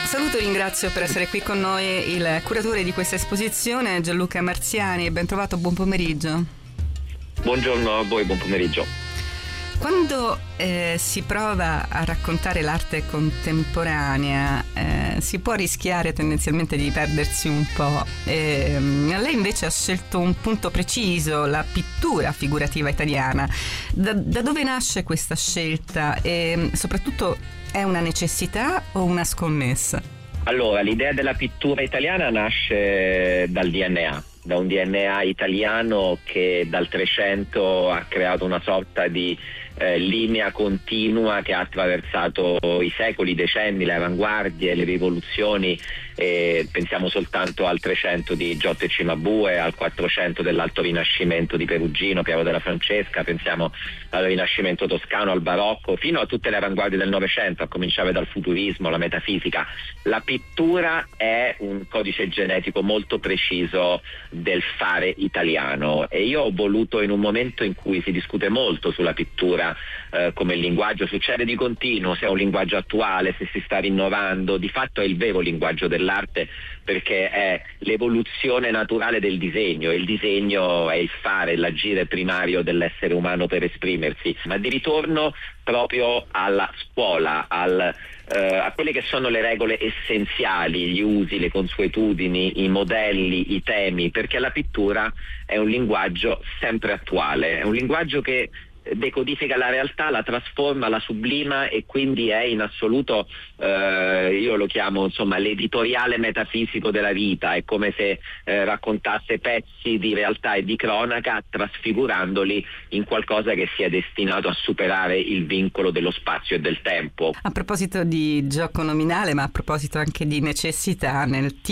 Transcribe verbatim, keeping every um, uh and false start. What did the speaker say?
Saluto e ringrazio per essere qui con noi il curatore di questa esposizione, Gianluca Marziani. Ben trovato, buon pomeriggio. Buongiorno a voi, buon pomeriggio. Quando eh, si prova a raccontare l'arte contemporanea eh, si può rischiare tendenzialmente di perdersi un po'. Eh, lei invece ha scelto un punto preciso, la pittura figurativa italiana. Da, da dove nasce questa scelta e soprattutto è una necessità o una scommessa? Allora, l'idea della pittura italiana nasce dal D N A, da un D N A italiano che dal Trecento ha creato una sorta di eh, linea continua che ha attraversato i secoli, i decenni, le avanguardie, le rivoluzioni. Eh, pensiamo soltanto al Trecento di Giotto e Cimabue, al Quattrocento dell'Alto Rinascimento di Perugino, Piero della Francesca, pensiamo al Rinascimento toscano, al Barocco, fino a tutte le avanguardie del Novecento, a cominciare dal futurismo, la metafisica. La pittura è un codice genetico molto preciso del fare italiano e io ho voluto, in un momento in cui si discute molto sulla pittura eh, come linguaggio, succede di continuo, se è un linguaggio attuale, se si sta rinnovando, di fatto è il vero linguaggio dell'arte perché è l'evoluzione naturale del disegno, il disegno è il fare, l'agire primario dell'essere umano per esprimersi, ma di ritorno proprio alla scuola, al Uh, a quelle che sono le regole essenziali, gli usi, le consuetudini, i modelli, i temi, perché la pittura è un linguaggio sempre attuale, è un linguaggio che decodifica la realtà, la trasforma, la sublima e quindi è in assoluto, eh, io lo chiamo insomma l'editoriale metafisico della vita, è come se eh, raccontasse pezzi di realtà e di cronaca trasfigurandoli in qualcosa che sia destinato a superare il vincolo dello spazio e del tempo. A proposito di gioco nominale, ma a proposito anche di necessità, nel